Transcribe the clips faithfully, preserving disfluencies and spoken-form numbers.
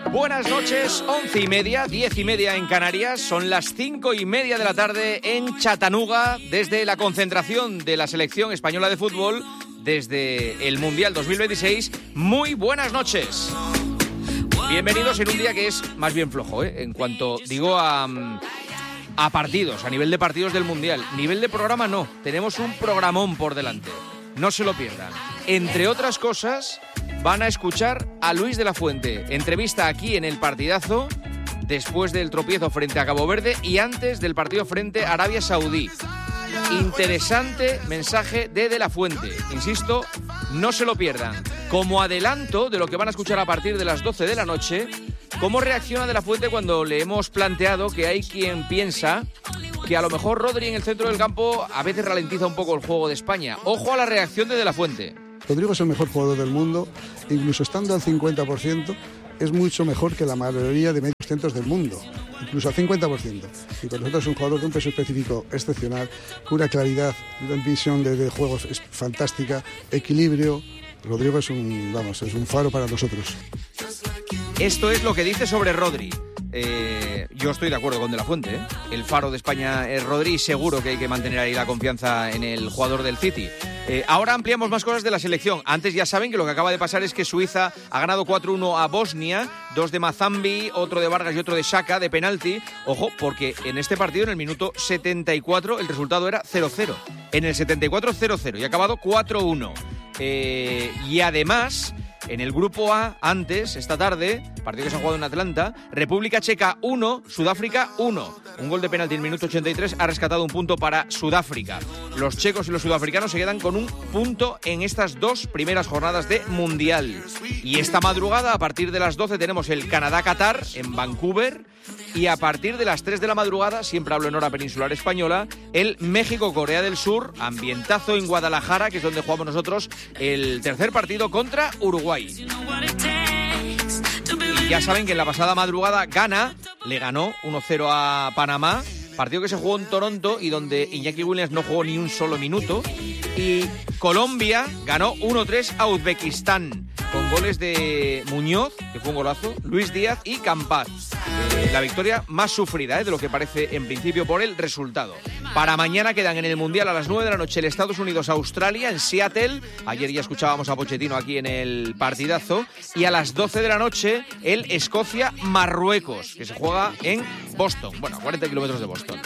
Buenas noches, once y media, diez y media en Canarias, son las cinco y media de la tarde en Chattanooga, desde la concentración de la selección española de fútbol, desde el Mundial dos mil veintiséis. Muy buenas noches. Bienvenidos en un día que es más bien flojo, ¿eh? En cuanto digo a, a partidos, a nivel de partidos del Mundial. Nivel de programa no, tenemos un programón por delante. No se lo pierdan. Entre otras cosas, van a escuchar a Luis de la Fuente. Entrevista aquí en El Partidazo, después del tropiezo frente a Cabo Verde y antes del partido frente a Arabia Saudí. Interesante mensaje de De la Fuente. Insisto, no se lo pierdan. Como adelanto de lo que van a escuchar a partir de las doce de la noche, cómo reacciona De la Fuente cuando le hemos planteado que hay quien piensa que a lo mejor Rodri en el centro del campo a veces ralentiza un poco el juego de España. Ojo a la reacción de De la Fuente. Rodrigo es el mejor jugador del mundo, incluso estando al cincuenta por ciento, es mucho mejor que la mayoría de medios centros del mundo, incluso al cincuenta por ciento. Y con nosotros es un jugador de un peso específico excepcional, con una claridad, una visión de, de juegos es fantástica, equilibrio. Rodrigo es un, vamos, es un faro para nosotros. Esto es lo que dice sobre Rodri. Eh, yo estoy de acuerdo con De la Fuente, ¿eh? El faro de España es Rodri y seguro que hay que mantener ahí la confianza en el jugador del City. Eh, ahora ampliamos más cosas de la selección. Antes ya saben que lo que acaba de pasar es que Suiza ha ganado cuatro uno a Bosnia, dos de Mazambi, otro de Vargas y otro de Xhaka de penalti. Ojo, porque en este partido, en el minuto setenta y cuatro, el resultado era cero cero. En el setenta y cuatro, cero cero y ha acabado cuatro uno. Eh, y además, en el grupo A, antes, esta tarde, partido que se ha jugado en Atlanta, República Checa uno, Sudáfrica uno. Un gol de penalti en el minuto ochenta y tres ha rescatado un punto para Sudáfrica. Los checos y los sudafricanos se quedan con un punto en estas dos primeras jornadas de Mundial. Y esta madrugada, a partir de las doce, tenemos el Canadá-Qatar en Vancouver. Y a partir de las tres de la madrugada, siempre hablo en hora peninsular española, el México-Corea del Sur, ambientazo en Guadalajara, que es donde jugamos nosotros el tercer partido contra Uruguay. Y ya saben que en la pasada madrugada Ghana le ganó uno cero a Panamá, partido que se jugó en Toronto y donde Iñaki Williams no jugó ni un solo minuto. Y Colombia ganó uno tres a Uzbekistán, con goles de Muñoz, que fue un golazo, Luis Díaz y Campas. Eh, la victoria más sufrida, eh, de lo que parece en principio por el resultado. Para mañana quedan en el Mundial a las nueve de la noche el Estados Unidos-Australia en Seattle. Ayer ya escuchábamos a Pochettino aquí en El Partidazo. Y a las doce de la noche el Escocia-Marruecos, que se juega en Boston. Bueno, a cuarenta kilómetros de Boston.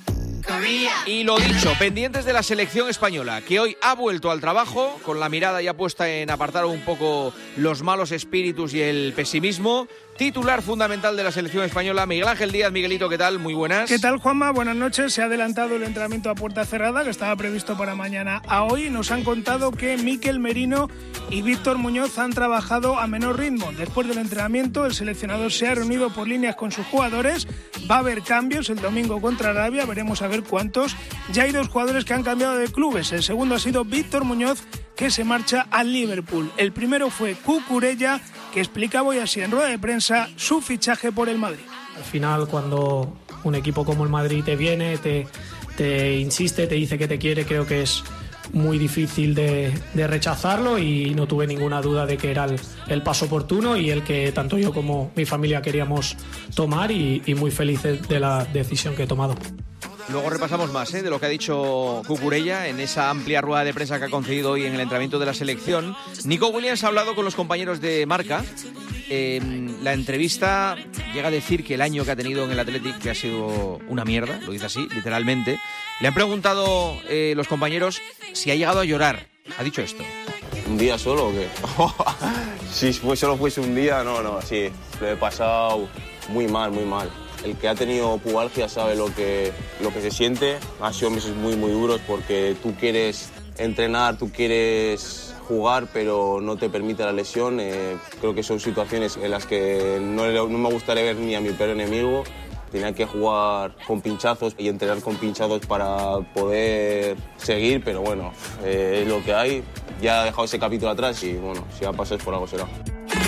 Y lo dicho, pendientes de la selección española, que hoy ha vuelto al trabajo, con la mirada ya puesta en apartar un poco los malos espíritus y el pesimismo. Titular fundamental de la selección española, Miguel Ángel Díaz. Miguelito, ¿qué tal? Muy buenas. ¿Qué tal, Juanma? Buenas noches. Se ha adelantado el entrenamiento a puerta cerrada, que estaba previsto para mañana a hoy. Nos han contado que Mikel Merino y Víctor Muñoz han trabajado a menor ritmo. Después del entrenamiento, el seleccionador se ha reunido por líneas con sus jugadores. Va a haber cambios el domingo contra Arabia, veremos a ver cuántos. Ya hay dos jugadores que han cambiado de clubes. El segundo ha sido Víctor Muñoz, que se marcha al Liverpool. El primero fue Cucurella, que explicaba hoy así en rueda de prensa su fichaje por el Madrid. Al final, cuando un equipo como el Madrid te viene, te, te insiste, te dice que te quiere, creo que es muy difícil de, de rechazarlo, y no tuve ninguna duda de que era el, el paso oportuno y el que tanto yo como mi familia queríamos tomar, y, y muy felices de la decisión que he tomado. Luego repasamos más, ¿eh?, de lo que ha dicho Cucurella en esa amplia rueda de prensa que ha concedido hoy en el entrenamiento de la selección. Nico Williams ha hablado con los compañeros de Marca. Eh, la entrevista llega a decir que el año que ha tenido en el Athletic que ha sido una mierda, lo dice así, literalmente. Le han preguntado eh, los compañeros si ha llegado a llorar. Ha dicho esto. ¿Un día solo o qué? Si pues solo fuese un día, no, no, sí. Lo he pasado muy mal, muy mal. El que ha tenido pubalgia sabe lo que, lo que se siente. Ha sido meses muy, muy duros porque tú quieres entrenar, tú quieres jugar, pero no te permite la lesión. Eh, creo que son situaciones en las que no, no me gustaría ver ni a mi peor enemigo. Tenía que jugar con pinchazos y entrenar con pinchazos para poder seguir, pero bueno, eh, es lo que hay. Ya he dejado ese capítulo atrás y bueno, si va a pasar por algo será.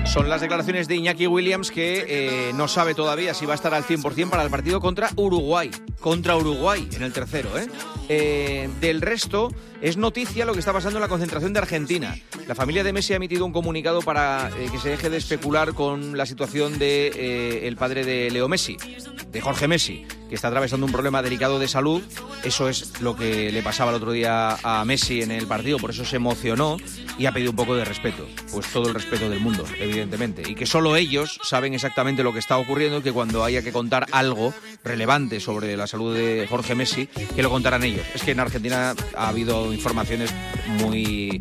Son las declaraciones de Iñaki Williams, que eh, no sabe todavía si va a estar al cien por ciento para el partido contra Uruguay. Contra Uruguay, en el tercero, ¿eh? Eh, del resto, es noticia lo que está pasando en la concentración de Argentina. La familia de Messi ha emitido un comunicado para eh, que se deje de especular con la situación de eh, el padre de Leo Messi, de Jorge Messi, que está atravesando un problema delicado de salud. Eso es lo que le pasaba el otro día a Messi en el partido, por eso se emocionó y ha pedido un poco de respeto. Pues todo el respeto del mundo, evidentemente. Y que solo ellos saben exactamente lo que está ocurriendo y que cuando haya que contar algo relevante sobre la salud de Jorge Messi, que lo contarán ellos. Es que en Argentina ha habido informaciones muy...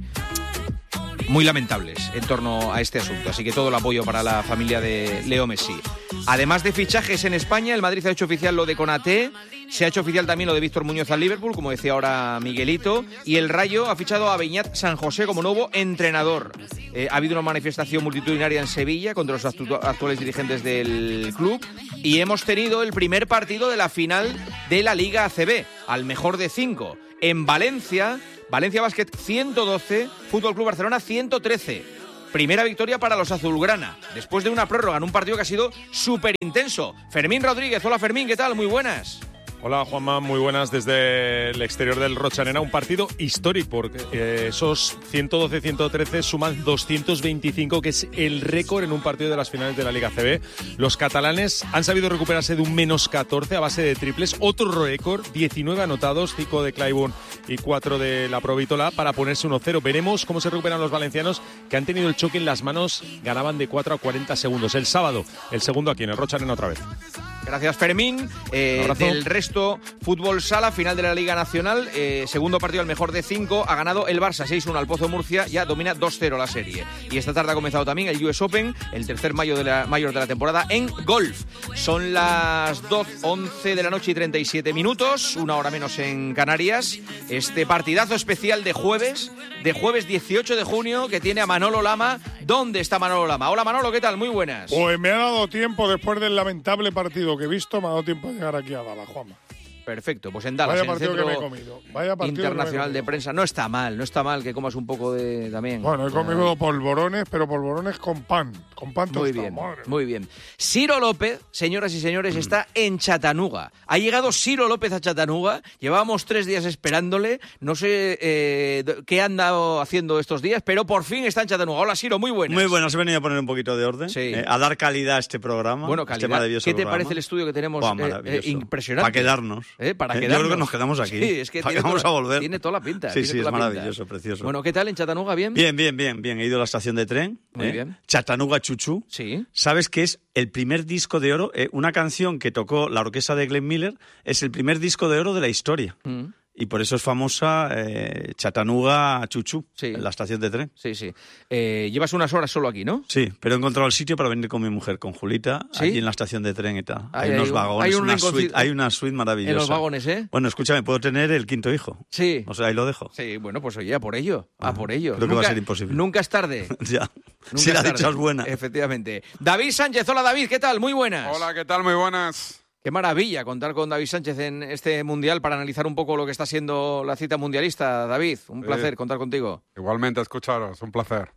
muy lamentables en torno a este asunto, así que todo el apoyo para la familia de Leo Messi. Además de fichajes en España, el Madrid ha hecho oficial lo de Konaté, se ha hecho oficial también lo de Víctor Muñoz al Liverpool, como decía ahora Miguelito, y el Rayo ha fichado a Beñat San José como nuevo entrenador. Eh, ha habido una manifestación multitudinaria en Sevilla contra los actu- actuales dirigentes del club y hemos tenido el primer partido de la final de la Liga A C B, al mejor de cinco, en Valencia. Valencia Basket ciento doce, Fútbol Club Barcelona ciento trece. Primera victoria para los azulgrana, después de una prórroga en un partido que ha sido súper intenso. Fermín Rodríguez, hola Fermín, ¿qué tal? Muy buenas. Hola Juanma, muy buenas desde el exterior del Rocha Arena. Un partido histórico porque eh, esos ciento doce ciento trece suman doscientos veinticinco, que es el récord en un partido de las finales de la Liga C B. Los catalanes han sabido recuperarse de un menos catorce a base de triples. Otro récord, diecinueve anotados, cinco de Clyburn y cuatro de la Provítola para ponerse uno cero. Veremos cómo se recuperan los valencianos, que han tenido el choque en las manos, ganaban de cuatro a cuarenta segundos. El sábado, el segundo aquí en el Rocha Arena otra vez. Gracias Fermín. Eh, del resto, fútbol sala, final de la Liga Nacional, eh, segundo partido al mejor de cinco, ha ganado el Barça seis uno al Pozo Murcia, ya domina dos cero la serie. Y esta tarde ha comenzado también el U S Open, el tercer mayo de la, mayor de la temporada en golf. Son las doce, once de la noche y treinta y siete minutos, una hora menos en Canarias. Este partidazo especial de jueves, de jueves dieciocho de junio, que tiene a Manolo Lama. ¿Dónde está Manolo Lama? Hola Manolo, ¿qué tal? Muy buenas. Pues me ha dado tiempo, después del lamentable partido que he visto, me ha dado tiempo de llegar aquí a Dallas, Juanma. Perfecto, pues en Dallas, Vaya en el partido Centro que me he comido. Vaya partido Internacional que me he de comido. Prensa. No está mal, no está mal que comas un poco de también. Bueno, he comido polvorones, pero polvorones con pan. Con pan tostado. Muy bien, madre. muy bien. Ciro López, señoras y señores, está en Chattanooga. Ha llegado Ciro López a Chattanooga. Llevábamos tres días esperándole. No sé eh, qué ha andado haciendo estos días, pero por fin está en Chattanooga. Hola, Ciro, muy buenas. Muy buenas, he venido a poner un poquito de orden, Sí. eh, a dar calidad a este programa. Bueno, este calidad. maravilloso ¿Qué te programa. parece el estudio que tenemos? Buah, eh, maravilloso. eh, impresionante. Para quedarnos. Eh, para Eh, yo quedarnos. creo que nos quedamos aquí. Sí, es que ¿Para tiene qué vamos toda- a volver? Tiene toda la pinta. Sí, tiene sí, toda es la pinta. maravilloso, precioso. Bueno, ¿qué tal en Chattanooga? ¿Bien? Bien, bien, bien, bien. He ido a la estación de tren. Muy eh, bien. Chattanooga Chuchu. Sí. ¿Sabes qué es el primer disco de oro? Eh, una canción que tocó la orquesta de Glenn Miller es el primer disco de oro de la historia. Mm. Y por eso es famosa eh, Chattanooga Chuchu, Sí. en la estación de tren. Sí, sí. Eh, llevas unas horas solo aquí, ¿no? Sí, pero he encontrado el sitio para venir con mi mujer, con Julita, ¿Sí? allí en la estación de tren y tal. Hay- Hay, unos hay un- vagones, hay un una rinconcito- suite, hay una suite maravillosa. En los vagones, ¿eh? Bueno, escúchame, puedo tener el quinto hijo. Sí. O sea, ahí lo dejo. Sí, bueno, pues oye, a por ello, a por ello. creo que va a ser imposible. Nunca es tarde. Ya. Nunca Si la es tarde. dicha es buena. Efectivamente. David Sánchez, hola David, ¿qué tal? Muy buenas. Hola, ¿qué tal? Muy buenas. Qué maravilla contar con David Sánchez en este Mundial para analizar un poco lo que está siendo la cita mundialista. David, un placer Sí. contar contigo. Igualmente, escucharos, un placer.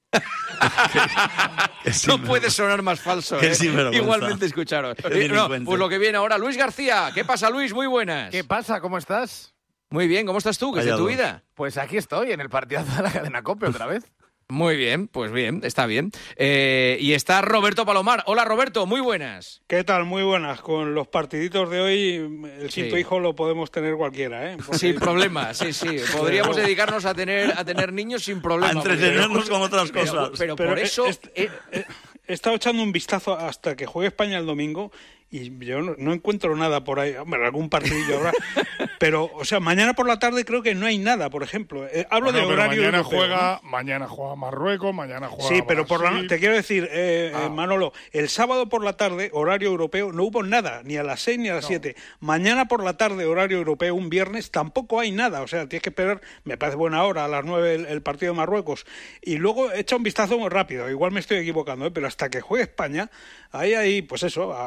No puede sonar más falso, Qué ¿eh? sinvergüenza. Igualmente escucharos. Qué Eh, no, delincuente. pues lo que viene ahora, Luis García. ¿Qué pasa, Luis? Muy buenas. ¿Qué pasa? ¿Cómo estás? Muy bien, ¿cómo estás tú? ¿Qué es de Vaya tu dos. vida? Pues aquí estoy, en el partidazo de la cadena COPE otra vez. Muy bien, pues bien, está bien. Eh, y está Roberto Palomar. Hola, Roberto, muy buenas. ¿Qué tal? Muy buenas. Con los partiditos de hoy, el quinto Sí. hijo lo podemos tener cualquiera, ¿eh? Porque- Sin problema, sí, sí. Podríamos dedicarnos a tener, a tener niños sin problema. A entretenernos con otras Pero- cosas. Pero, Pero por he- eso... he, he- he- he estado echando un vistazo hasta que juegue España el domingo y yo no, no encuentro nada por ahí. Hombre, algún partidillo habrá. Pero, o sea, mañana por la tarde creo que no hay nada, por ejemplo. Eh, hablo Bueno, de pero horario mañana europeo, juega, ¿no? mañana juega Marruecos, mañana juega Sí, pero por la Brasil. no- te quiero decir, eh, Ah. eh, Manolo, el sábado por la tarde, horario europeo, no hubo nada, ni a las seis ni a las siete. Mañana por la tarde, horario europeo, un viernes, tampoco hay nada. O sea, tienes que esperar, me parece buena hora, a las nueve el, el partido de Marruecos. Y luego echa un vistazo muy rápido, igual me estoy equivocando, ¿eh? Pero hasta que juegue España, ahí hay, pues eso, a- al quinto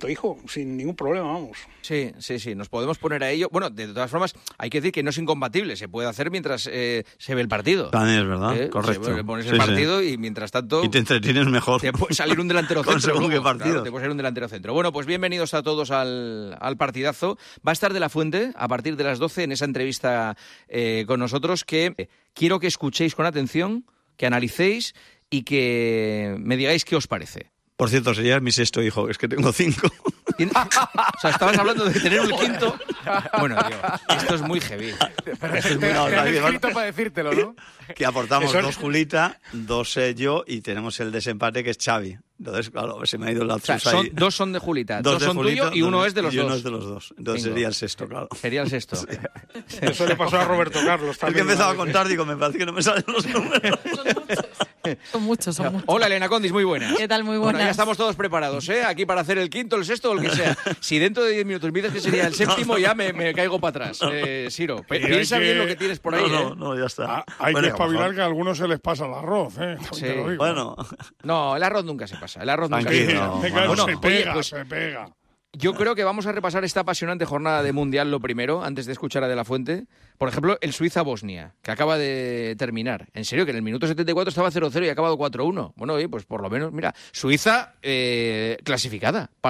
momento, hijo, sin ningún problema, vamos. Sí, sí, sí, nos podemos poner a ello. Bueno, de todas formas, hay que decir que no es incompatible, se puede hacer mientras eh, se ve el partido. También es verdad, ¿Eh? correcto. Se, pones sí, el partido sí. y mientras tanto... Y te entretienes mejor. Te puede salir un delantero Con centro. según qué Claro, partido. te puede salir un delantero centro. Bueno, pues bienvenidos a todos al, al partidazo. Va a estar De La Fuente a partir de las doce en esa entrevista eh, con nosotros que eh, quiero que escuchéis con atención, que analicéis y que me digáis qué os parece. Por cierto, sería mi sexto hijo, es que tengo cinco. O sea, estabas hablando de tener un quinto. Bueno, tío, esto es muy heavy. Pero Esto es te, muy- no, te has no, escrito para decírtelo, ¿no? Que aportamos Eso- dos Julita, dos eh, yo y tenemos el desempate que es Xavi. Entonces, claro, se me ha ido el O sea, lapsus son, ahí. dos son de Julita, dos, de son Julita, tuyos y uno dos- es de los y uno dos. es de los dos. Entonces Bingo. sería el sexto, claro. Sería el sexto. Eso le pasó a Roberto Carlos Es también. que empezaba a una vez. contar, digo, me parece que no me salen los números. Son muchos, son muchos. Hola, Elena Condis, muy buenas. ¿Qué tal? Muy Bueno, buenas. ya estamos todos preparados, ¿eh? Aquí para hacer el quinto, el sexto o el que sea. Si dentro de diez minutos me dices que sería el séptimo, ya me, me caigo para atrás. Eh, Siro, pe- Y hay piensa que- bien lo que tienes por ahí, No, no, ¿eh? no, ya está. Ah, hay Bueno, que espabilar mejor. que a algunos se les pasa el arroz, ¿eh? También Sí. te lo digo. Bueno, No, el arroz nunca se pasa. El arroz nunca Tranquilo. se Sí, pasa. no, venga, bueno, se oye, pega, pues- se pega. Yo creo que vamos a repasar esta apasionante jornada de Mundial lo primero, antes de escuchar a De La Fuente. Por ejemplo, el Suiza-Bosnia, que acaba de terminar. En serio, que en el minuto setenta y cuatro estaba cero cero y ha acabado cuatro uno. Bueno, oye, pues por lo menos, mira, Suiza eh, clasificada para